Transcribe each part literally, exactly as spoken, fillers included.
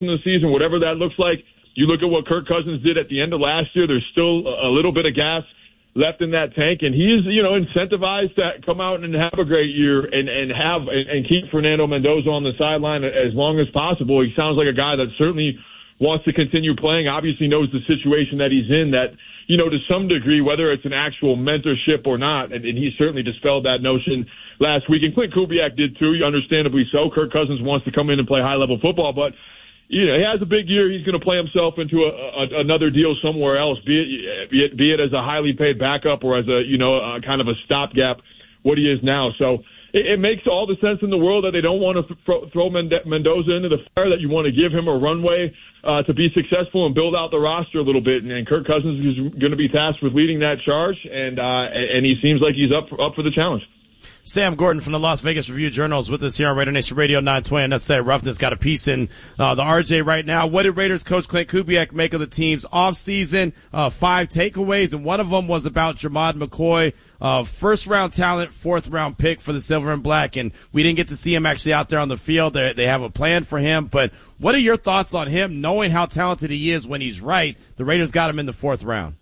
in the season, whatever that looks like. You look at what Kirk Cousins did at the end of last year. There's still a little bit of gas left in that tank, and he's, you know, incentivized to come out and have a great year and, and have and, and keep Fernando Mendoza on the sideline as long as possible. He sounds like a guy that certainly wants to continue playing, obviously knows the situation that he's in, that, you know, to some degree, whether it's an actual mentorship or not, and, and he certainly dispelled that notion last week. And Clint Kubiak did too, understandably so. Kirk Cousins wants to come in and play high-level football, but you know, he has a big year. He's going to play himself into a, a, another deal somewhere else, be it, be it be it as a highly paid backup or as a, you know, a kind of a stopgap, what he is now. So it, it makes all the sense in the world that they don't want to throw, throw Mendoza into the fire, that you want to give him a runway uh, to be successful and build out the roster a little bit. And, and Kirk Cousins is going to be tasked with leading that charge, and uh, and he seems like he's up for, up for the challenge. Sam Gordon from the Las Vegas Review-Journal is with us here on Raider Nation Radio nine twenty. And that's that Roughness got a piece in uh, the R J right now. What did Raiders coach Clint Kubiak make of the team's offseason? Uh, five takeaways, and one of them was about Jermod McCoy, uh, first-round talent, fourth-round pick for the Silver and Black. And we didn't get to see him actually out there on the field. They, they have a plan for him. But what are your thoughts on him, knowing how talented he is when he's right? The Raiders got him in the fourth round.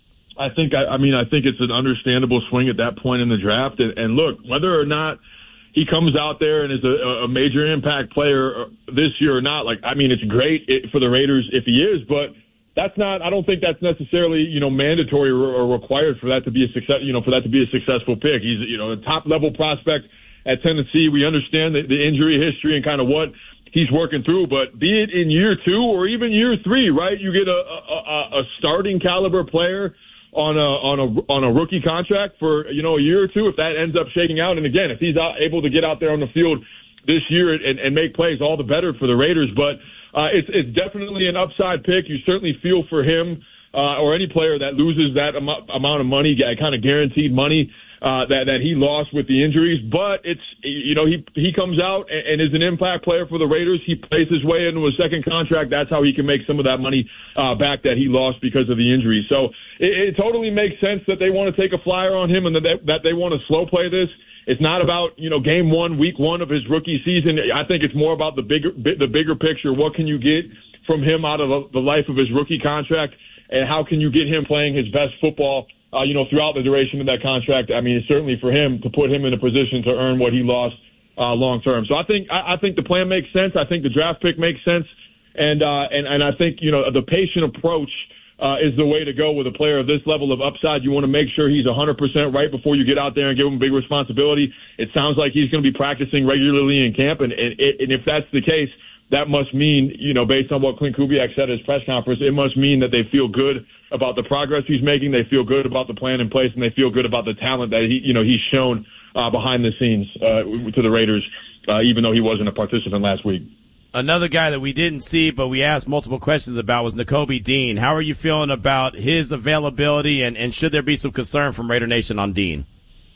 I think, I, I mean, I think it's an understandable swing at that point in the draft. And, and look, whether or not he comes out there and is a, a major impact player this year or not, like, I mean, it's great for the Raiders if he is, but that's not, I don't think that's necessarily, you know, mandatory or, or required for that to be a success, you know, for that to be a successful pick. He's, you know, a top level prospect at Tennessee. We understand the, the injury history and kind of what he's working through, but be it in year two or even year three, right? You get a, a, a starting caliber player on a on a on a rookie contract for, you know, a year or two, if that ends up shaking out. And again, if he's out, able to get out there on the field this year and, and make plays, all the better for the Raiders. But uh, it's it's definitely an upside pick. You certainly feel for him uh, or any player that loses that am- amount of money, kind of guaranteed money uh, that that he lost with the injuries. But it's, you know, he he comes out and, and is an impact player for the Raiders. He plays his way into a second contract. That's how he can make some of that money uh, back that he lost because of the injury. So it, it totally makes sense that they want to take a flyer on him and that they, that they want to slow play this. It's not about, you know, game one, week one of his rookie season. I think it's more about the bigger the bigger picture. What can you get from him out of the life of his rookie contract, and how can you get him playing his best football, uh, you know, throughout the duration of that contract? I mean, certainly for him to put him in a position to earn what he lost uh, long term. So I think I, I think the plan makes sense. I think the draft pick makes sense, and uh, and and I think, you know, the patient approach Uh, is the way to go with a player of this level of upside. You want to make sure he's one hundred percent right before you get out there and give him a big responsibility. It sounds like he's going to be practicing regularly in camp, and, and, and if that's the case, that must mean, you know, based on what Clint Kubiak said at his press conference, it must mean that they feel good about the progress he's making, they feel good about the plan in place, and they feel good about the talent that he, you know, he's shown uh, behind the scenes uh, to the Raiders, uh, even though he wasn't a participant last week. Another guy that we didn't see, but we asked multiple questions about, was Nakobe Dean. How are you feeling about his availability, and, and should there be some concern from Raider Nation on Dean?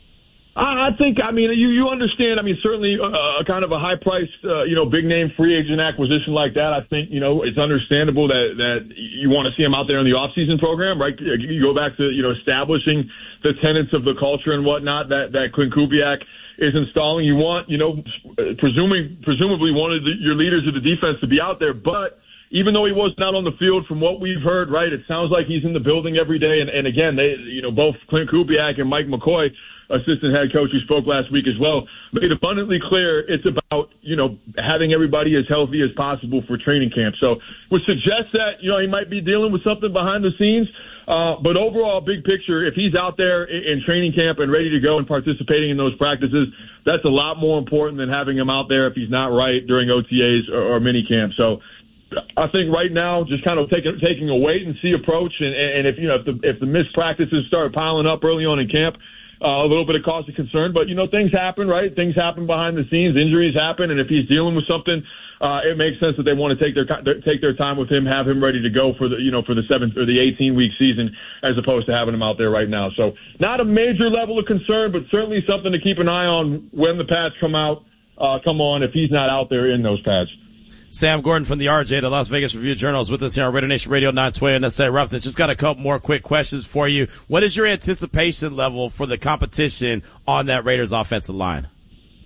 I think, I mean, you, you understand, I mean, certainly a, a kind of a high-priced, uh, you know, big-name free agent acquisition like that, I think, you know, it's understandable that, that you want to see him out there in the off-season program, right? You go back to, you know, establishing the tenets of the culture and whatnot that, that Clint Kubiak is installing. You want, you know, presuming, presumably one of the, your leaders of the defense to be out there. But even though he wasn't out on the field, from what we've heard, right, it sounds like he's in the building every day. And, and again, they, you know, both Clint Kubiak and Mike McCoy, assistant head coach who spoke last week as well, made abundantly clear it's about, you know, having everybody as healthy as possible for training camp. So would suggest that, you know, he might be dealing with something behind the scenes. Uh, but overall, big picture, if he's out there in, in training camp and ready to go and participating in those practices, that's a lot more important than having him out there if he's not right during O T As or, or mini camp. So I think right now, just kind of taking taking a wait and see approach. And, and if, you know, if the, if the missed practices start piling up early on in camp, Uh, a little bit of cause of concern, but, you know, things happen, right? Things happen behind the scenes, injuries happen, and if he's dealing with something, uh, it makes sense that they want to take their take their time with him, have him ready to go for the, you know, for the seventh or the eighteen week season, as opposed to having him out there right now. So not a major level of concern, but certainly something to keep an eye on when the pads come out, uh, come on, if he's not out there in those pads. Sam Gordon from the R J, the Las Vegas Review-Journal, is with us here on Raider Nation Radio nine twenty. And that's it, Roughness. Just got a couple more quick questions for you. What is your anticipation level for the competition on that Raiders offensive line?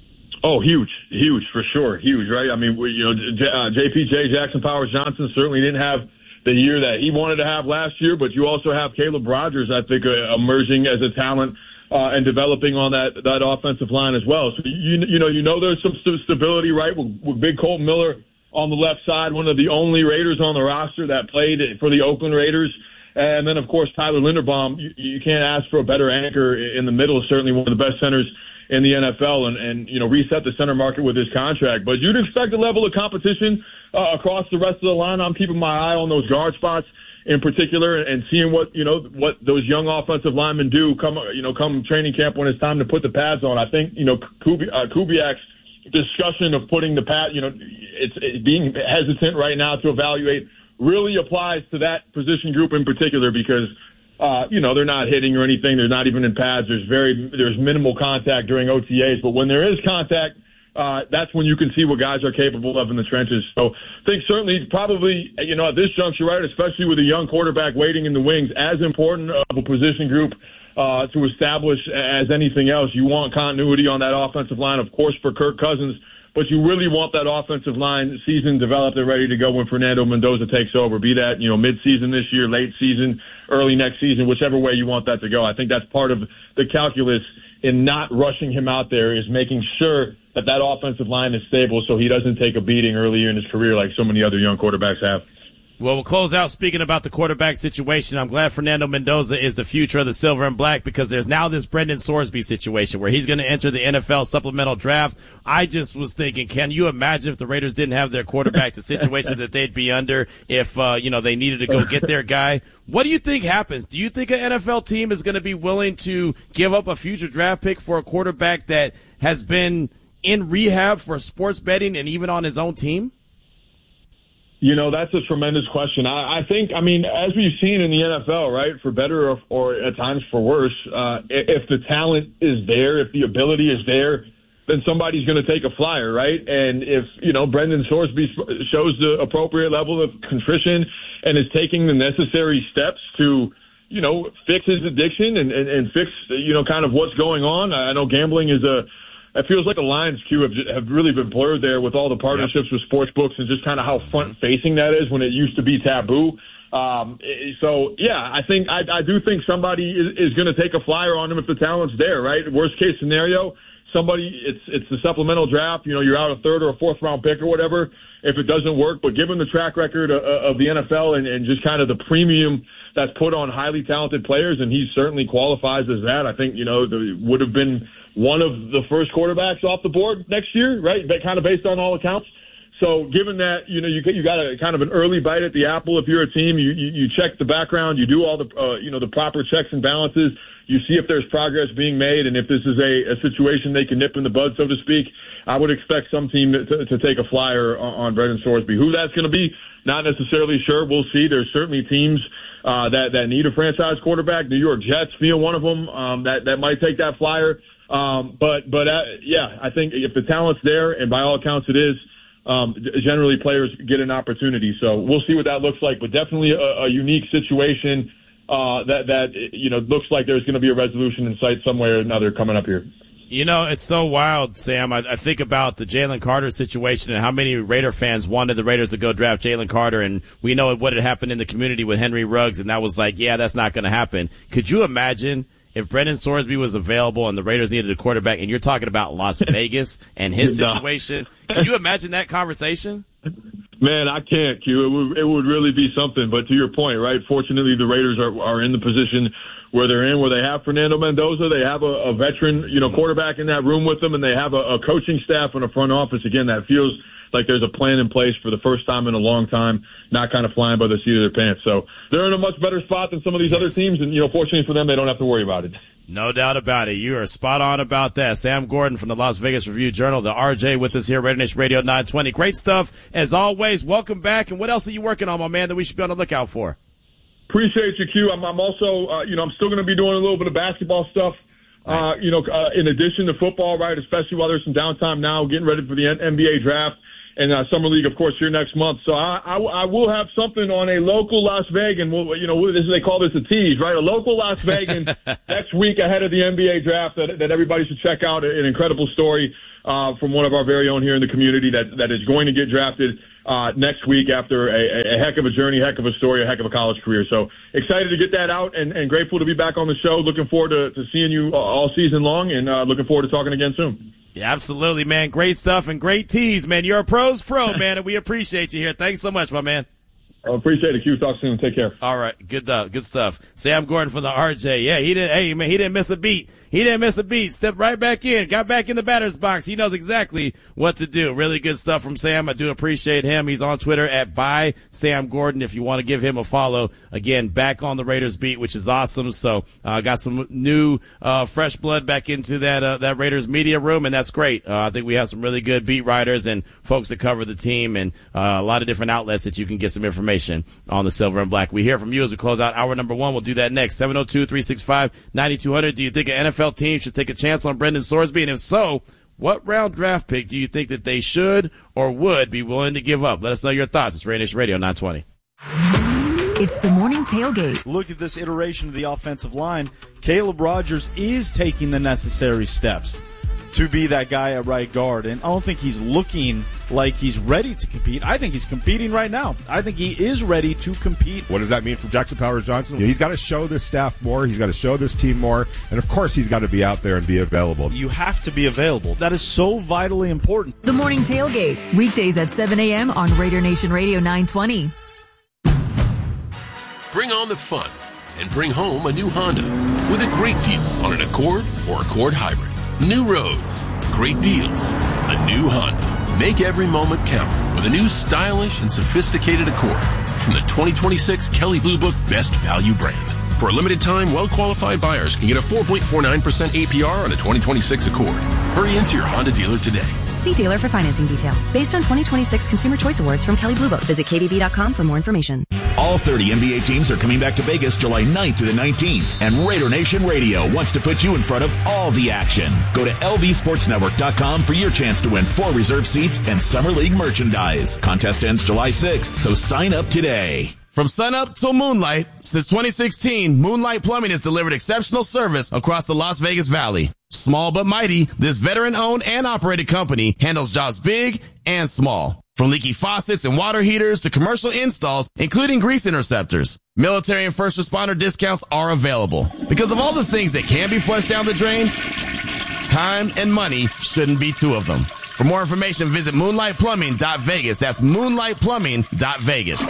Oh, huge, huge for sure, huge, right? I mean, we, you know, J, uh, J P J Jackson Powers Johnson certainly didn't have the year that he wanted to have last year, but you also have Caleb Rogers, I think, uh, emerging as a talent uh, and developing on that that offensive line as well. So you you know you know there's some st- stability, right? With, with Big Colton Miller on the left side, one of the only Raiders on the roster that played for the Oakland Raiders. And then, of course, Tyler Linderbaum, you, you can't ask for a better anchor in the middle, certainly one of the best centers in the N F L, and, and you know, reset the center market with his contract. But you'd expect a level of competition uh, across the rest of the line. I'm keeping my eye on those guard spots in particular and seeing what, you know, what those young offensive linemen do come, you know, come training camp when it's time to put the pads on. I think, you know, Kubi, uh, Kubiak's discussion of putting the pad, you know, it's, it's being hesitant right now to evaluate really applies to that position group in particular because, uh, you know, they're not hitting or anything. They're not even in pads. There's very, there's minimal contact during O T As, but when there is contact, uh, that's when you can see what guys are capable of in the trenches. So I think certainly probably, you know, at this juncture, right, especially with a young quarterback waiting in the wings, as important of a position group uh, to establish as anything else. You want continuity on that offensive line, of course, for Kirk Cousins, but you really want that offensive line season developed and ready to go when Fernando Mendoza takes over, be that, you know, mid-season this year, late season, early next season, whichever way you want that to go. I think that's part of the calculus in not rushing him out there is making sure that that offensive line is stable so he doesn't take a beating earlier in his career like so many other young quarterbacks have. Well, we'll close out speaking about the quarterback situation. I'm glad Fernando Mendoza is the future of the silver and black because there's now this Brendan Sorsby situation where he's going to enter the N F L supplemental draft. I just was thinking, can you imagine if the Raiders didn't have their quarterback, the situation that they'd be under if, uh, you know, they needed to go get their guy? What do you think happens? Do you think an N F L team is going to be willing to give up a future draft pick for a quarterback that has been in rehab for sports betting and even on his own team? You know, that's a tremendous question. I, I think, I mean, as we've seen in the N F L, right, for better or, or at times for worse, uh, if the talent is there, if the ability is there, then somebody's going to take a flyer, right? And if, you know, Brendan Sorsby shows the appropriate level of contrition and is taking the necessary steps to, you know, fix his addiction and, and, and fix, you know, kind of what's going on. I know gambling is a, it feels like a lines queue have, have really been blurred there with all the partnerships yep. with sports books and just kind of how front-facing that is when it used to be taboo. Um, so, yeah, I think I, I do think somebody is, is going to take a flyer on him if the talent's there, right? Worst-case scenario, somebody, it's it's the supplemental draft. You know, you're out a third or a fourth-round pick or whatever if it doesn't work. But given the track record of, of the N F L and, and just kind of the premium that's put on highly talented players, and he certainly qualifies as that, I think, you know, the, would have been one of the first quarterbacks off the board next year, right? That kind of based on all accounts. So given that, you know, you get, you got a kind of an early bite at the apple if you're a team, you, you, you check the background, you do all the, uh, you know, the proper checks and balances, you see if there's progress being made, and if this is a, a situation they can nip in the bud, so to speak, I would expect some team to, to, to take a flyer on, on Brendan Sorsby. Who that's going to be, not necessarily sure. We'll see. There's certainly teams uh, that, that need a franchise quarterback. New York Jets being one of them um, that, that might take that flyer. Um, but, but, uh, yeah, I think if the talent's there, and by all accounts it is, um, generally players get an opportunity. So we'll see what that looks like, but definitely a, a unique situation, uh, that, that, you know, looks like there's going to be a resolution in sight some way or another coming up here. You know, it's so wild, Sam. I, I think about the Jalen Carter situation and how many Raider fans wanted the Raiders to go draft Jalen Carter, and we know what had happened in the community with Henry Ruggs, and that was like, yeah, that's not going to happen. Could you imagine if Brendan Sorsby was available and the Raiders needed a quarterback, and you're talking about Las Vegas and his situation? Can you imagine that conversation? Man, I can't, Q. It would, it would really be something. But to your point, right, fortunately the Raiders are, are in the position where they're in, where they have Fernando Mendoza. They have a, a veteran, you know, quarterback in that room with them, and they have a, a coaching staff and a front office, again, that feels like there's a plan in place for the first time in a long time, not kind of flying by the seat of their pants. So they're in a much better spot than some of these other teams, and, you know, fortunately for them, they don't have to worry about it. No doubt about it. You are spot on about that. Sam Gordon from the Las Vegas Review-Journal, the R J with us here, Raider Nation Radio nine twenty. Great stuff, as always. Welcome back. And what else are you working on, my man, that we should be on the lookout for? Appreciate you, Q. I'm, I'm also, uh, you know, I'm still going to be doing a little bit of basketball stuff. Nice. Uh, you know, uh, in addition to football, right, especially while there's some downtime now, getting ready for the N B A draft and uh, Summer League, of course, here next month. So I, I, I will have something on a local Las Vegas. We'll, you know, this, they call this a tease, right? A local Las Vegas next week ahead of the N B A draft that, that everybody should check out. An incredible story uh, from one of our very own here in the community that, that is going to get drafted uh, next week after a, a heck of a journey, heck of a story, a heck of a college career. So excited to get that out and, and grateful to be back on the show. Looking forward to, to seeing you all season long and uh, looking forward to talking again soon. Yeah, absolutely, man. Great stuff and great tease, man. You're a pro's pro, man, and we appreciate you here. Thanks so much, my man. I appreciate it, Q. Talk soon. Take care. All right. Good stuff. Good stuff. Sam Gordon from the R J. Yeah, he didn't, hey, man, he didn't miss a beat. He didn't miss a beat. Stepped right back in. Got back in the batter's box. He knows exactly what to do. Really good stuff from Sam. I do appreciate him. He's on Twitter at by Sam Gordon if you want to give him a follow. Again, back on the Raiders beat, which is awesome. So, uh, got some new, uh, fresh blood back into that, uh, that Raiders media room, and that's great. Uh, I think we have some really good beat writers and folks that cover the team and, uh, a lot of different outlets that you can get some information on the Silver and Black. We hear from you as we close out hour number one. We'll do that next. seven oh two, three six five, nine two hundred. Do you think an N F L team should take a chance on Brendan Sorsby? And if so, what round draft pick do you think that they should or would be willing to give up? Let us know your thoughts. It's Raider Nation Radio nine twenty. It's the morning tailgate. Look at this iteration of the offensive line. Caleb Rogers is taking the necessary steps to be that guy at right guard. And I don't think he's looking like he's ready to compete. I think he's competing right now. I think he is ready to compete. What does that mean for Jackson Powers Johnson? He's got to show this staff more. He's got to show this team more. And, of course, he's got to be out there and be available. You have to be available. That is so vitally important. The morning tailgate, weekdays at seven a.m. on Raider Nation Radio nine twenty. Bring on the fun and bring home a new Honda with a great deal on an Accord or Accord Hybrid. New roads, great deals, a new Honda. Make every moment count with a new stylish and sophisticated Accord from the twenty twenty-six Kelley Blue Book Best Value brand. For a limited time, well-qualified buyers can get a four point four nine percent A P R on a twenty twenty-six Accord. Hurry into your Honda dealer today. See dealer for financing details. Based on twenty twenty-six Consumer Choice Awards from Kelley Blue Book. Visit K B B dot com for more information. All thirty N B A teams are coming back to Vegas July ninth through the nineteenth, and Raider Nation Radio wants to put you in front of all the action. Go to L V Sports Network dot com for your chance to win four reserve seats and Summer League merchandise. Contest ends July sixth, so sign up today. From sunup till moonlight, since twenty sixteen, Moonlight Plumbing has delivered exceptional service across the Las Vegas Valley. Small but mighty, this veteran-owned and operated company handles jobs big and small. From leaky faucets and water heaters to commercial installs, including grease interceptors. Military and first responder discounts are available. Because of all the things that can be flushed down the drain, time and money shouldn't be two of them. For more information, visit moonlight plumbing dot vegas. That's moonlight plumbing dot vegas.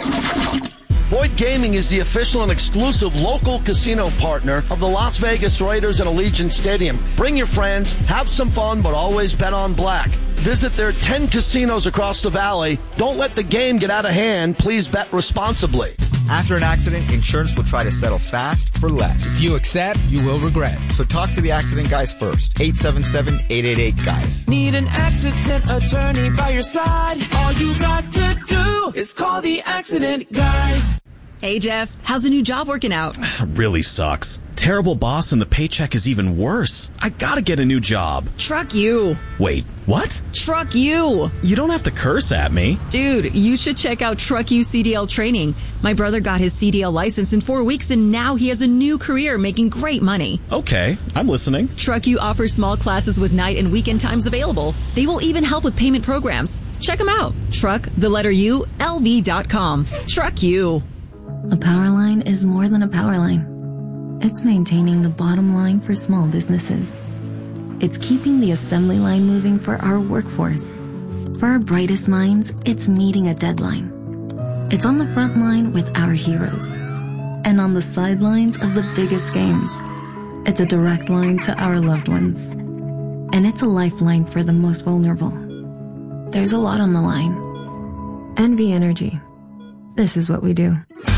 Boyd Gaming is the official and exclusive local casino partner of the Las Vegas Raiders at Allegiant Stadium. Bring your friends, have some fun, but always bet on black. Visit their ten casinos across the valley. Don't let the game get out of hand. Please bet responsibly. After an accident, insurance will try to settle fast for less. If you accept, you will regret. So talk to the accident guys first. eight seven seven, eight eight eight, guys. Need an accident attorney by your side? All you got to do is call the accident guys. Hey, Jeff, how's the new job working out? Really sucks. Terrible boss and the paycheck is even worse. I gotta get a new job. Truck you. Wait, what? Truck you. You don't have to curse at me. Dude, you should check out Truck You C D L training. My brother got his C D L license in four weeks and now he has a new career making great money. Okay, I'm listening. Truck You offers small classes with night and weekend times available. They will even help with payment programs. Check them out. Truck, the letter U, L V dot com. Truck You. A power line is more than a power line. It's maintaining the bottom line for small businesses. It's keeping the assembly line moving for our workforce. For our brightest minds, it's meeting a deadline. It's on the front line with our heroes. And on the sidelines of the biggest games. It's a direct line to our loved ones. And it's a lifeline for the most vulnerable. There's a lot on the line. N V Energy. This is what we do.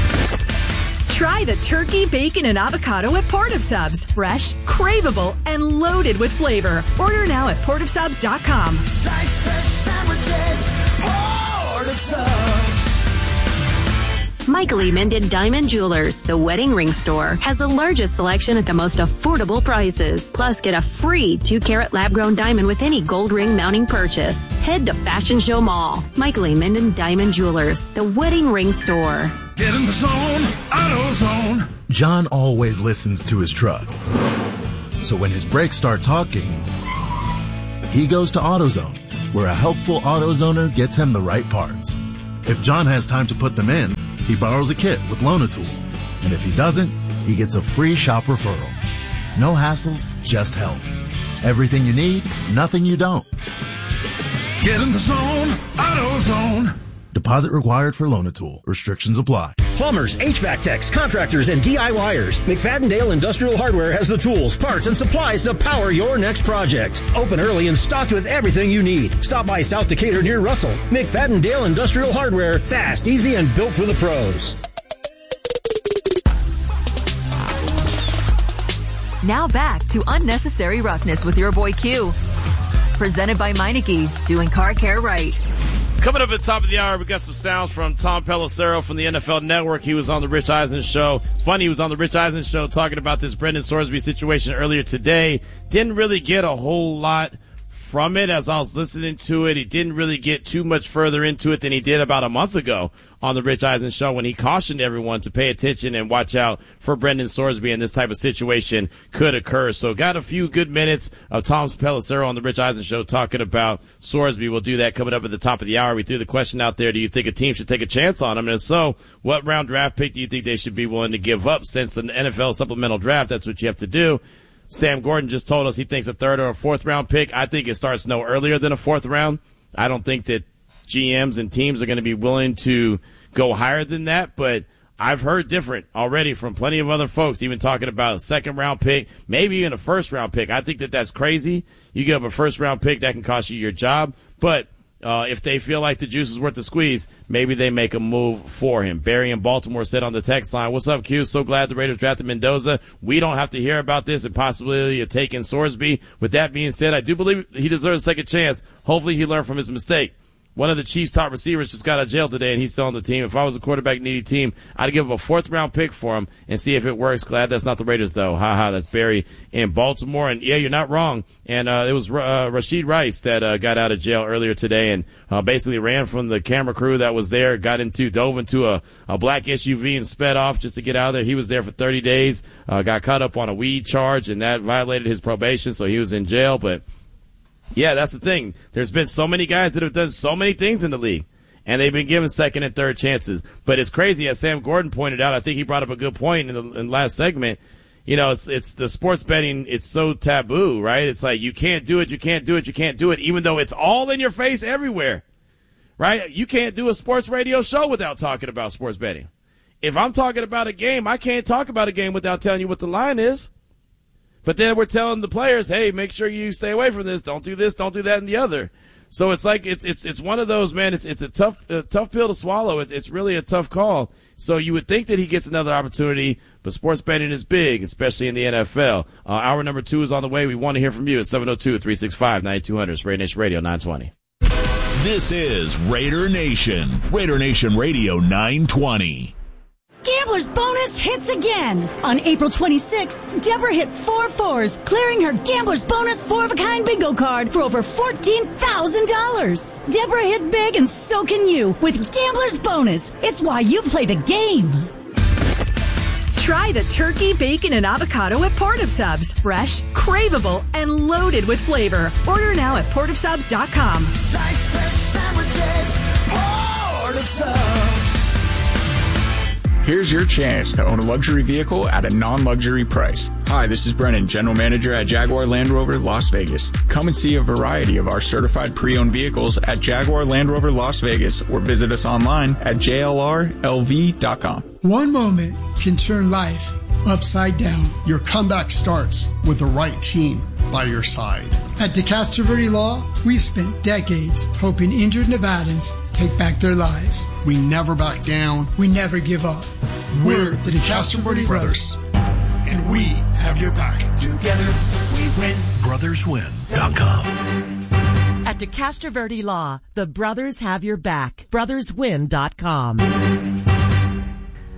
Try the turkey, bacon, and avocado at Port of Subs. Fresh, craveable, and loaded with flavor. Order now at port of subs dot com. Slice fresh sandwiches, Port of Subs. Michael E. Minden Diamond Jewelers, the wedding ring store, has the largest selection at the most affordable prices. Plus, get a free two carat lab-grown diamond with any gold ring mounting purchase. Head to Fashion Show Mall. Michael E. Minden Diamond Jewelers, the wedding ring store. Get in the zone, AutoZone. John always listens to his truck. So when his brakes start talking, he goes to AutoZone, where a helpful AutoZoner gets him the right parts. If John has time to put them in, he borrows a kit with Loan-A-Tool. And if he doesn't, he gets a free shop referral. No hassles, just help. Everything you need, nothing you don't. Get in the zone, AutoZone. Deposit required for Loan-A-Tool. Restrictions apply. Plumbers, H V A C techs, contractors, and D I Y ers. McFadden-Dale Industrial Hardware has the tools, parts, and supplies to power your next project. Open early and stocked with everything you need. Stop by South Decatur near Russell. McFadden-Dale Industrial Hardware. Fast, easy, and built for the pros. Now back to Unnecessary Roughness with your boy Q. Presented by Meineke, doing car care right. Coming up at the top of the hour, we got some sounds from Tom Pelissero from the N F L Network. He was on the Rich Eisen Show. It's funny, he was on the Rich Eisen Show talking about this Brendan Sorsby situation earlier today. Didn't really get a whole lot from it as I was listening to it. He didn't really get too much further into it than he did about a month ago on the Rich Eisen Show when he cautioned everyone to pay attention and watch out for Brendan Sorsby and this type of situation could occur. So got a few good minutes of Tom Pelissero on the Rich Eisen Show talking about Sorsby. We'll do that coming up at the top of the hour. We threw the question out there, do you think a team should take a chance on him? And if so, what round draft pick do you think they should be willing to give up? Since an N F L supplemental draft, that's what you have to do. Sam Gordon just told us he thinks a third or a fourth round pick. I think it starts no earlier than a fourth round. I don't think that G Ms and teams are going to be willing to go higher than that, but I've heard different already from plenty of other folks, even talking about a second round pick, maybe even a first round pick. I think that that's crazy. You give up a first round pick, that can cost you your job, but Uh, if they feel like the juice is worth the squeeze, maybe they make a move for him. Barry in Baltimore said on the text line, what's up, Q? So glad the Raiders drafted Mendoza. We don't have to hear about this and possibility of taking Sorsby. With that being said, I do believe he deserves a second chance. Hopefully he learned from his mistake. One of the Chiefs' top receivers just got out of jail today, and he's still on the team. If I was a quarterback-needy team, I'd give up a fourth-round pick for him and see if it works. Glad that's not the Raiders, though. Ha-ha, that's Barry in Baltimore. And, yeah, you're not wrong. And uh, it was uh, Rashid Rice that uh, got out of jail earlier today and uh, basically ran from the camera crew that was there, got into, dove into a, a black S U V and sped off just to get out of there. He was there for thirty days, uh, got caught up on a weed charge, and that violated his probation, so he was in jail. But yeah, that's the thing. There's been so many guys that have done so many things in the league, and they've been given second and third chances. But it's crazy, as Sam Gordon pointed out. I think he brought up a good point in the, in the last segment. You know, it's it's the sports betting. It's so taboo, right? It's like you can't do it, you can't do it, you can't do it, even though it's all in your face everywhere, right? You can't do a sports radio show without talking about sports betting. If I'm talking about a game, I can't talk about a game without telling you what the line is. But then we're telling the players, hey, make sure you stay away from this. Don't do this. Don't do that and the other. So it's like it's it's it's one of those, man. It's it's a tough a tough pill to swallow. It's it's really a tough call. So you would think that he gets another opportunity, but sports betting is big, especially in the N F L. Uh, hour number two is on the way. We want to hear from you at seven oh two, three six five, nine two hundred. Raider Nation Radio nine twenty. This is Raider Nation. Raider Nation Radio nine twenty. Gambler's Bonus hits again. On April twenty-sixth, Deborah hit four fours, clearing her Gambler's Bonus four-of-a-kind bingo card for over fourteen thousand dollars. Deborah hit big, and so can you with Gambler's Bonus. It's why you play the game. Try the turkey, bacon, and avocado at Port of Subs. Fresh, craveable, and loaded with flavor. Order now at port of subs dot com. Slice fresh sandwiches, Port of Subs. Here's your chance to own a luxury vehicle at a non-luxury price. Hi, this is Brennan, General Manager at Jaguar Land Rover Las Vegas. Come and see a variety of our certified pre-owned vehicles at Jaguar Land Rover Las Vegas or visit us online at j l r l v dot com. One moment can turn life upside down. Your comeback starts with the right team by your side. At DeCastro Verde Law, we've spent decades helping injured Nevadans take back their lives. We never back down. We never give up. We're the DeCastro Verde Brothers, and we have your back. Together we win. brothers win dot com. At DeCastro Verde Law, the brothers have your back. brothers win dot com.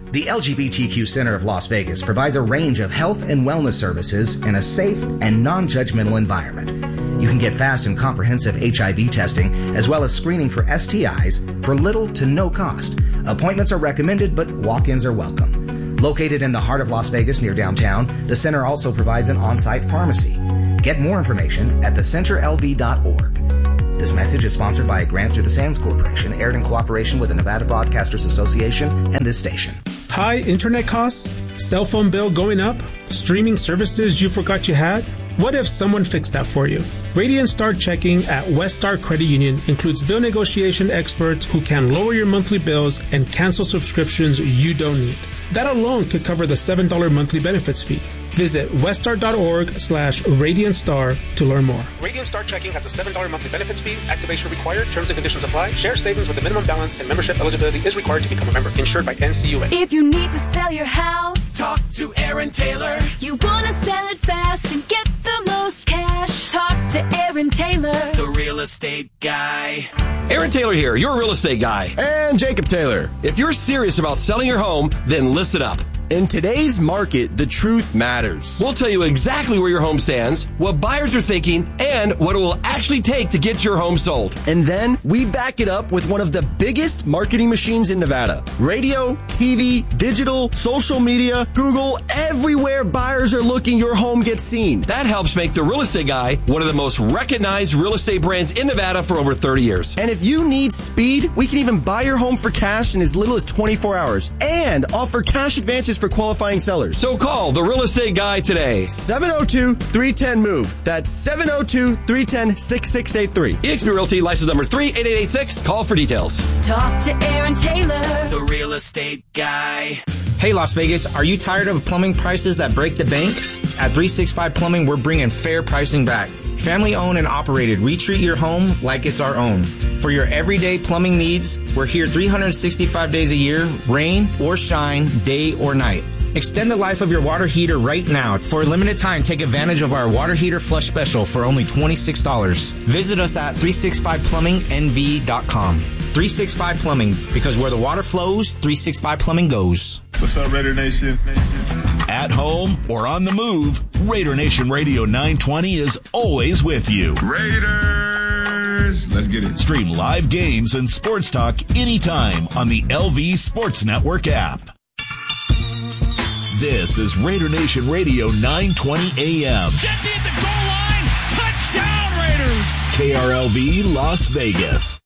The L G B T Q Center of Las Vegas provides a range of health and wellness services in a safe and non-judgmental environment. You can get fast and comprehensive H I V testing as well as screening for S T Is for little to no cost. Appointments are recommended, but walk-ins are welcome. Located in the heart of Las Vegas near downtown, the center also provides an on-site pharmacy. Get more information at the center L V dot org. This message is sponsored by a grant through the Sands Corporation, aired in cooperation with the Nevada Broadcasters Association and this station. High internet costs? Cell phone bill going up? Streaming services you forgot you had? What if someone fixed that for you? Radiant Star Checking at Westar Credit Union includes bill negotiation experts who can lower your monthly bills and cancel subscriptions you don't need. That alone could cover the seven dollars monthly benefits fee. Visit westar.org slash Radiant Star to learn more. Radiant Star Checking has a seven dollars monthly benefits fee. Activation required. Terms and conditions apply. Share savings with a minimum balance and membership eligibility is required to become a member. Insured by N C U A. If you need to sell your house, talk to Aaron Taylor. You want to sell it fast and get the most cash, talk to Aaron Taylor, the real estate guy. Aaron Taylor here, your real estate guy. And Jacob Taylor. If you're serious about selling your home, then listen up. In today's market, the truth matters. We'll tell you exactly where your home stands, what buyers are thinking, and what it will actually take to get your home sold. And then we back it up with one of the biggest marketing machines in Nevada. Radio, T V, digital, social media, Google, everywhere buyers are looking, your home gets seen. That helps make the Real Estate Guy one of the most recognized real estate brands in Nevada for over thirty years. And if you need speed, we can even buy your home for cash in as little as twenty-four hours and offer cash advances for qualifying sellers. So call the Real Estate Guy today. seven oh two, three one oh, MOVE. That's seven oh two, three one oh, six six eight three. eXp Realty, license number three eight eight eight six. Call for details. Talk to Aaron Taylor, the Real Estate Guy. Hey, Las Vegas, are you tired of plumbing prices that break the bank? At three sixty-five Plumbing, we're bringing fair pricing back. Family owned and operated, we treat your home like it's our own. For your everyday plumbing needs, we're here three hundred sixty-five days a year, rain or shine, day or night. Extend the life of your water heater right now. For a limited time, take advantage of our water heater flush special for only twenty-six dollars. Visit us at three sixty-five plumbing N V dot com. three sixty-five Plumbing, because where the water flows, three sixty-five Plumbing goes. What's up, Raider Nation? At home or on the move, Raider Nation Radio nine twenty is always with you. Raiders! Let's get it. Stream live games and sports talk anytime on the L V Sports Network app. This is Raider Nation Radio nine twenty A M. Jesse at the goal line. Touchdown, Raiders! K R L V Las Vegas.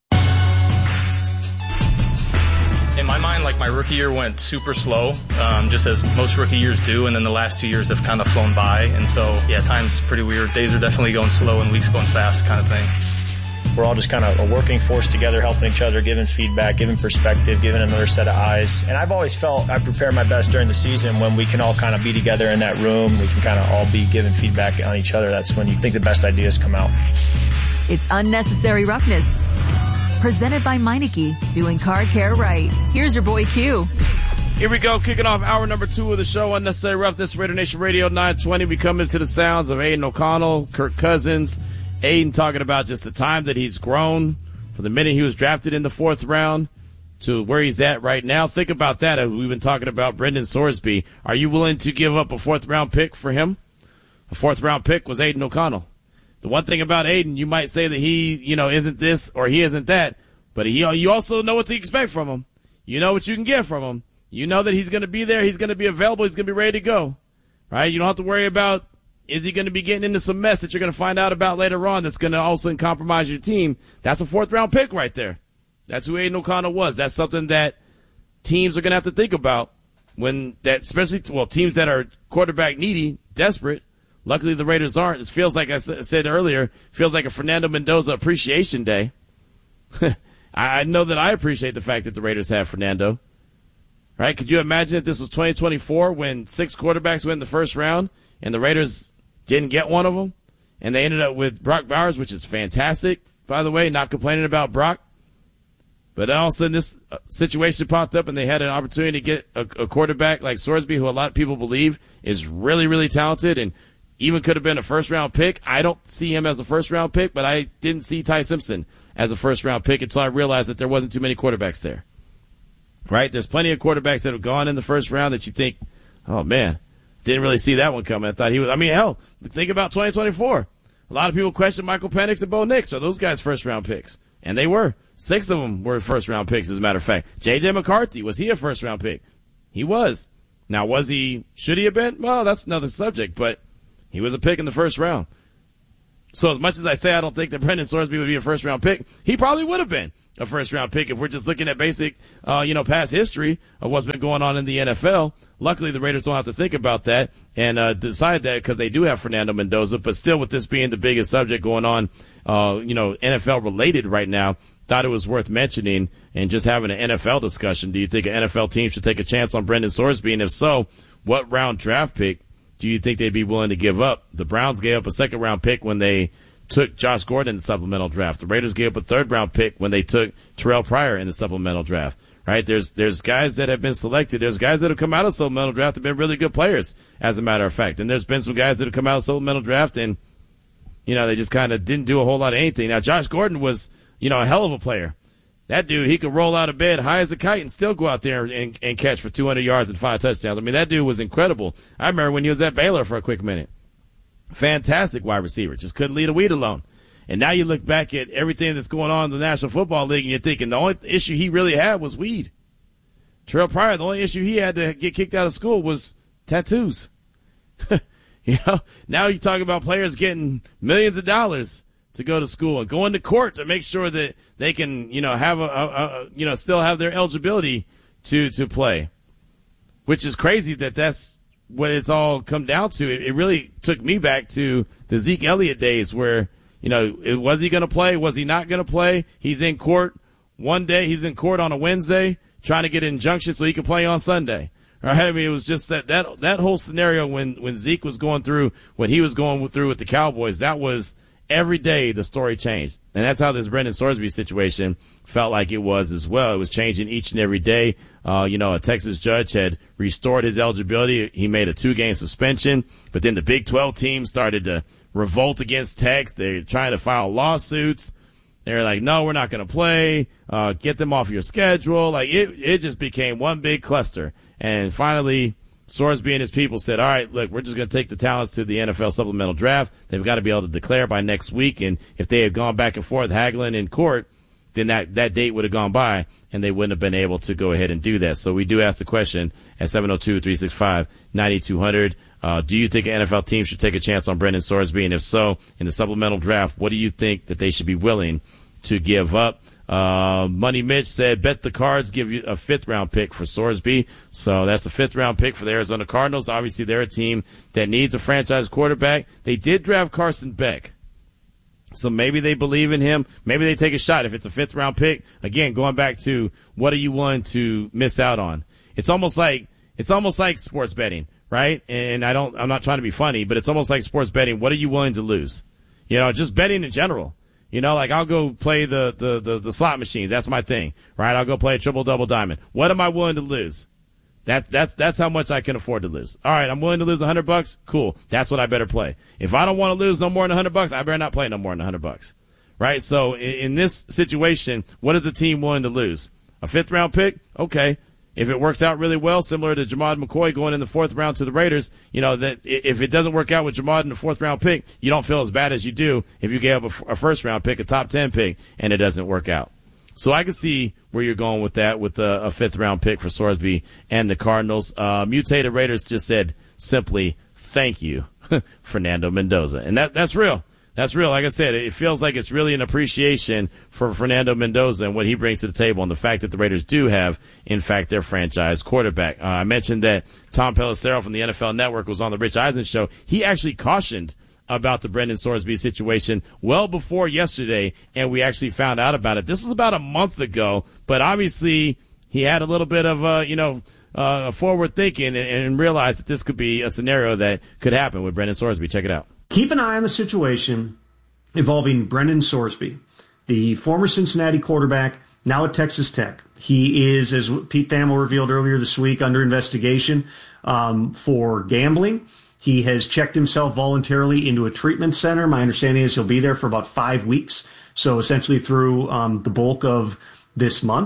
In my mind, like, my rookie year went super slow, um, just as most rookie years do, and then the last two years have kind of flown by, and so, yeah, time's pretty weird. Days are definitely going slow and weeks going fast kind of thing. We're all just kind of a working force together, helping each other, giving feedback, giving perspective, giving another set of eyes. And I've always felt I prepare my best during the season when we can all kind of be together in that room. We can kind of all be giving feedback on each other. That's when you think the best ideas come out. It's Unnecessary Roughness. Presented by Meineke, doing car care right. Here's your boy Q. Here we go, kicking off hour number two of the show, Unnecessary Roughness, Raider Nation Radio nine twenty. We come into the sounds of Aiden O'Connell, Kirk Cousins. Aiden talking about just the time that he's grown from the minute he was drafted in the fourth round to where he's at right now. Think about that. We've been talking about Brendan Sorsby. Are you willing to give up a fourth round pick for him? A fourth round pick was Aiden O'Connell. The one thing about Aiden, you might say that he, you know, isn't this or he isn't that, but he, you also know what to expect from him. You know what you can get from him. You know that he's going to be there. He's going to be available. He's going to be ready to go, right? You don't have to worry about, is he going to be getting into some mess that you're going to find out about later on that's going to also compromise your team? That's a fourth round pick right there. That's who Aiden O'Connell was. That's something that teams are going to have to think about when that, especially, well, teams that are quarterback needy, desperate. Luckily, the Raiders aren't. It feels like I said earlier, feels like a Fernando Mendoza appreciation day. I know that I appreciate the fact that the Raiders have Fernando. Right? Could you imagine if this was twenty twenty-four when six quarterbacks went in the first round and the Raiders didn't get one of them, and they ended up with Brock Bowers, which is fantastic, by the way, not complaining about Brock. But all of a sudden this situation popped up and they had an opportunity to get a, a quarterback like Sorsby, who a lot of people believe is really, really talented and even could have been a first-round pick. I don't see him as a first-round pick, but I didn't see Ty Simpson as a first-round pick until I realized that there wasn't too many quarterbacks there. right? There's plenty of quarterbacks that have gone in the first round that you think, oh, man, didn't really see that one coming. I thought he was – I mean, hell, think about twenty twenty-four. A lot of people question Michael Penix and Bo Nix. Are those guys first-round picks? And they were. Six of them were first-round picks, as a matter of fact. J J. McCarthy, was he a first-round pick? He was. Now, was he – should he have been? Well, that's another subject, but he was a pick in the first round. So as much as I say I don't think that Brendan Sorsby would be a first-round pick, he probably would have been a first-round pick if we're just looking at basic, uh, you know, past history of what's been going on in the N F L. Luckily, the Raiders don't have to think about that and uh, decide that because they do have Fernando Mendoza. But still, with this being the biggest subject going on, uh, you know, N F L-related right now, thought it was worth mentioning and just having an N F L discussion. Do you think an N F L team should take a chance on Brendan Sorsby? And if so, what round draft pick do you think they'd be willing to give up? The Browns gave up a second-round pick when they took Josh Gordon in the supplemental draft. The Raiders gave up a third-round pick when they took Terrell Pryor in the supplemental draft. Right? There's there's guys that have been selected. There's guys that have come out of the supplemental draft that have been really good players, as a matter of fact. And there's been some guys that have come out of the supplemental draft and, you know, they just kind of didn't do a whole lot of anything. Now, Josh Gordon was, you know, a hell of a player. That dude, he could roll out of bed high as a kite and still go out there and, and catch for two hundred yards and five touchdowns. I mean, that dude was incredible. I remember when he was at Baylor for a quick minute. Fantastic wide receiver. Just couldn't leave a weed alone. And now you look back at everything that's going on in the National Football League, and you're thinking the only issue he really had was weed. Terrell Pryor, the only issue he had to get kicked out of school was tattoos. You know, now you talk about players getting millions of dollars to go to school and going to court to make sure that they can, you know, have a, a, a you know, still have their eligibility to, to play, which is crazy that that's what it's all come down to. It, it really took me back to the Zeke Elliott days where, you know, it, was he going to play? Was he not going to play? He's in court one day. He's in court on a Wednesday trying to get an injunction so he can play on Sunday. Right? I mean, it was just that, that, that whole scenario when, when Zeke was going through what he was going through with the Cowboys, that was every day the story changed. And that's how this Brendan Sorsby situation felt like it was as well. It was changing each and every day. Uh, you know, a Texas judge had restored his eligibility. He made a two-game suspension, but then the Big twelve team started to revolt against Tex. They're trying to file lawsuits. They're like, no, we're not going to play. Uh, get them off your schedule. Like, it, it just became one big cluster. And finally, Sorsby and his people said, all right, look, we're just going to take the talents to the N F L supplemental draft. They've got to be able to declare by next week. And if they had gone back and forth haggling in court, then that, that date would have gone by and they wouldn't have been able to go ahead and do that. So we do ask the question at seven oh two, three six five, nine two hundred. Uh, do you think an N F L team should take a chance on Brendan Sorsby? And if so, in the supplemental draft, what do you think that they should be willing to give up? Uh, Money Mitch said, bet the Cards give you a fifth round pick for Sorsby. So that's a fifth round pick for the Arizona Cardinals. Obviously, they're a team that needs a franchise quarterback. They did draft Carson Beck. So maybe they believe in him. Maybe they take a shot if it's a fifth round pick. Again, going back to what are you willing to miss out on? It's almost like, it's almost like sports betting, right? And I don't, I'm not trying to be funny, but it's almost like sports betting. What are you willing to lose? You know, just betting in general. You know, like I'll go play the, the, the, the slot machines. That's my thing, right? I'll go play a triple double diamond. What am I willing to lose? That's, that's, that's how much I can afford to lose. All right. I'm willing to lose a hundred bucks. Cool. That's what I better play. If I don't want to lose no more than a hundred bucks, I better not play no more than a hundred bucks. Right. So in, in this situation, what is a team willing to lose? A fifth round pick? Okay. If it works out really well, similar to Jamad McCoy going in the fourth round to the Raiders, you know, that if it doesn't work out with Jamad in the fourth round pick, you don't feel as bad as you do if you gave up a, a first round pick, a top ten pick, and it doesn't work out. So I can see where you're going with that, with a, a fifth round pick for Sorsby and the Cardinals. Uh, Mutated Raiders just said simply, thank you, Fernando Mendoza. And that, that's real. That's real. Like I said, it feels like it's really an appreciation for Fernando Mendoza and what he brings to the table and the fact that the Raiders do have, in fact, their franchise quarterback. Uh, I mentioned that Tom Pelissero from the N F L Network was on the Rich Eisen show. He actually cautioned about the Brendan Sorsby situation well before yesterday, and we actually found out about it. This was about a month ago, but obviously he had a little bit of, uh, you know, uh, forward thinking and, and realized that this could be a scenario that could happen with Brendan Sorsby. Check it out. Keep an eye on the situation involving Brendan Sorsby, the former Cincinnati quarterback, now at Texas Tech. He is, as Pete Thamel revealed earlier this week, under investigation um, for gambling. He has checked himself voluntarily into a treatment center. My understanding is he'll be there for about five weeks, so essentially through um, the bulk of this month.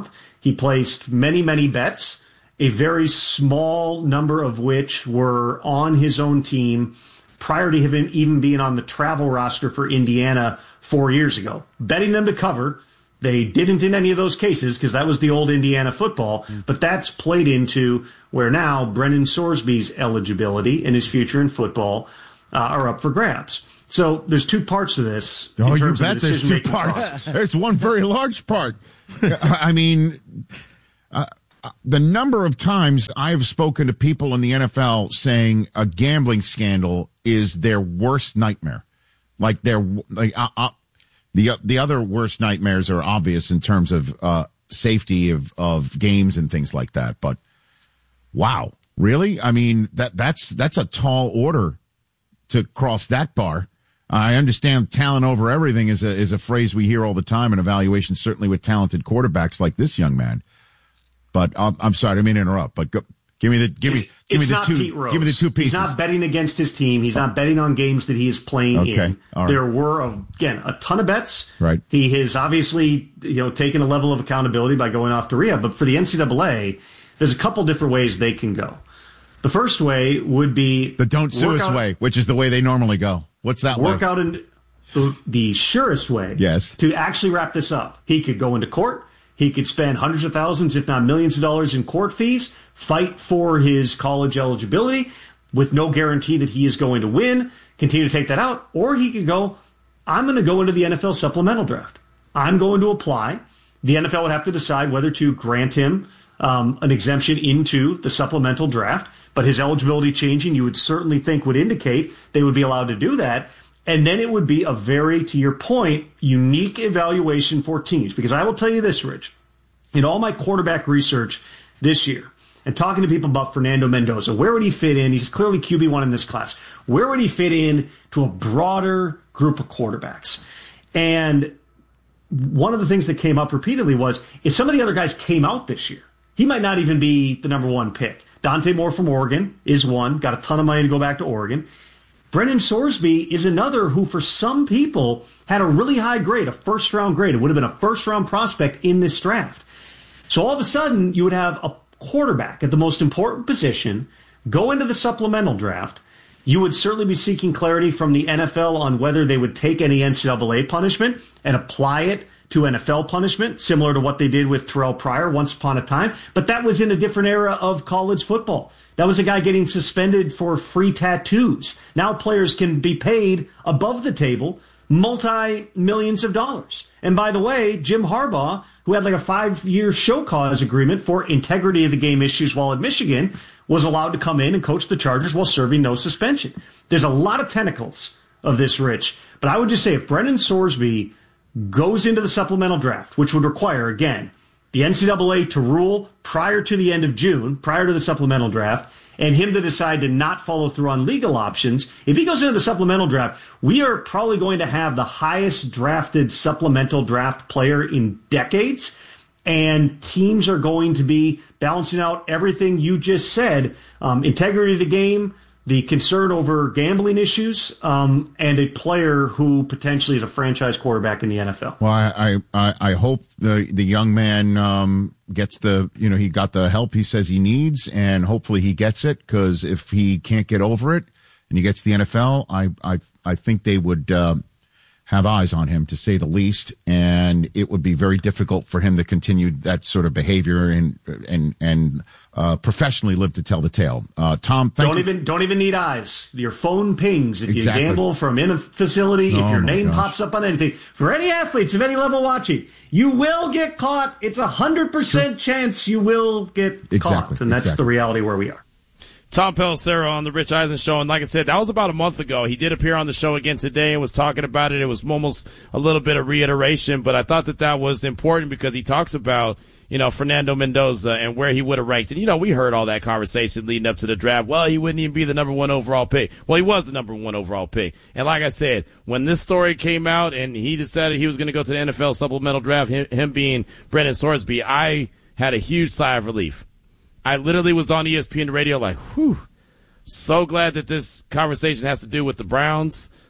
He placed many, many bets, a very small number of which were on his own team prior to him even being on the travel roster for Indiana four years ago. Betting them to cover. They didn't in any of those cases because that was the old Indiana football, but that's played into where now Brennan Sorsby's eligibility and his future in football uh, are up for grabs. So there's two parts to this. Oh, you bet there's two parts. Process. There's one very large part. I mean, uh, the number of times I have spoken to people in the N F L saying a gambling scandal is their worst nightmare. Like their, like, uh, uh, The the other worst nightmares are obvious in terms of uh, safety of, of games and things like that. But wow, really? I mean, that that's that's a tall order to cross that bar. I understand talent over everything is a is a phrase we hear all the time in evaluations, certainly with talented quarterbacks like this young man. But um, I'm sorry, I didn't mean to interrupt. But go, give me the give me. Give it's me the not two. Pete Rose. Give me the two pieces. He's not betting against his team. He's not betting on games that he is playing okay. in. Right. There were again a ton of bets. Right. He has obviously you know taken a level of accountability by going off to rehab. But for the N C double A, there's a couple different ways they can go. The first way would be the don't sue us way, which is the way they normally go. What's that? Work way? out in the, the surest way. Yes. To actually wrap this up, he could go into court. He could spend hundreds of thousands, if not millions of dollars in court fees, fight for his college eligibility with no guarantee that he is going to win, continue to take that out. Or he could go, I'm going to go into the N F L supplemental draft. I'm going to apply. The N F L would have to decide whether to grant him um, an exemption into the supplemental draft. But his eligibility changing, you would certainly think would indicate they would be allowed to do that. And then it would be a very, to your point, unique evaluation for teams. Because I will tell you this, Rich, in all my quarterback research this year, and talking to people about Fernando Mendoza, where would he fit in? He's clearly Q B one in this class. Where would he fit in to a broader group of quarterbacks? And one of the things that came up repeatedly was, if some of the other guys came out this year, he might not even be the number one pick. Dante Moore from Oregon is one, got a ton of money to go back to Oregon. Brennan Sorsby is another who, for some people, had a really high grade, a first-round grade. It would have been a first-round prospect in this draft. So all of a sudden, you would have a quarterback at the most important position go into the supplemental draft. You would certainly be seeking clarity from the N F L on whether they would take any N C double A punishment and apply it to N F L punishment, similar to what they did with Terrell Pryor once upon a time. But that was in a different era of college football. That was a guy getting suspended for free tattoos. Now players can be paid above the table multi-millions of dollars. And by the way, Jim Harbaugh, who had like a five-year show cause agreement for integrity of the game issues while at Michigan, was allowed to come in and coach the Chargers while serving no suspension. There's a lot of tentacles of this, Rich. But I would just say if Brennan Sorsby goes into the supplemental draft, which would require, again, the N C double A to rule prior to the end of June, prior to the supplemental draft, and him to decide to not follow through on legal options, if he goes into the supplemental draft, we are probably going to have the highest drafted supplemental draft player in decades, and teams are going to be balancing out everything you just said, um, integrity of the game, the concern over gambling issues, um, and a player who potentially is a franchise quarterback in the N F L. Well, I I, I hope the the young man um, gets the you know he got the help he says he needs, and hopefully he gets it, because if he can't get over it and he gets the N F L, I I I think they would uh, have eyes on him, to say the least, and it would be very difficult for him to continue that sort of behavior and and and uh, professionally live to tell the tale. Uh, Tom, thank don't you. even don't even need eyes. Your phone pings if Exactly. you gamble from in a facility. Oh, if your my name gosh. pops up on anything, for any athletes of any level watching, you will get caught. It's a hundred percent chance you will get Exactly, caught, and that's exactly. the reality where we are. Tom Pelissero on the Rich Eisen Show, and like I said, that was about a month ago. He did appear on the show again today and was talking about it. It was almost a little bit of reiteration, but I thought that that was important because he talks about, you know, Fernando Mendoza and where he would have ranked. And, you know, we heard all that conversation leading up to the draft. Well, he wouldn't even be the number one overall pick. Well, he was the number one overall pick. And like I said, when this story came out and he decided he was going to go to the N F L supplemental draft, him, him being Brennan Sorsby, I had a huge sigh of relief. I literally was on E S P N radio like, whew, so glad that this conversation has to do with the Browns.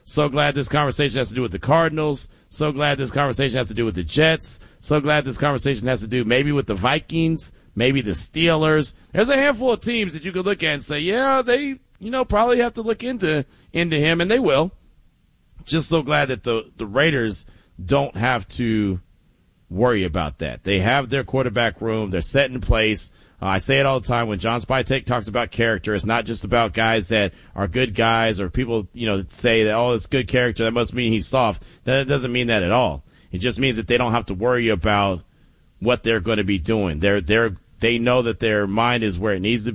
So glad this conversation has to do with the Cardinals. So glad this conversation has to do with the Jets. So glad this conversation has to do maybe with the Vikings, maybe the Steelers. There's a handful of teams that you could look at and say, yeah, they, you know, probably have to look into into him, and they will. Just so glad that the, the Raiders don't have to worry about that. They have their quarterback room. They're set in place. Uh, I say it all the time when John Spytek talks about character. It's not just about guys that are good guys or people, you know, say that, oh, it's good character. That must mean he's soft. That doesn't mean that at all. It just means that they don't have to worry about what they're going to be doing. They're, they're, they know that their mind is where it needs to